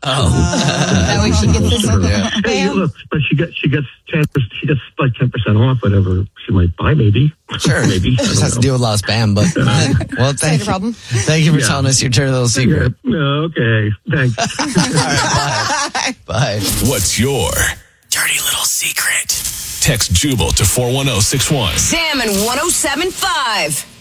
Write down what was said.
That way she gets this. Hey, look, but she gets 10%. She gets like 10% off whatever she might buy. Maybe. Sure. Maybe. Just has to deal with a lot of spam. But well, thank you. Problem. Thank you for telling us your dirty little secret. Yeah. Okay. Thanks. All right, bye. What's your dirty little secret? Text Jubal to 41061. Sam and 107.5.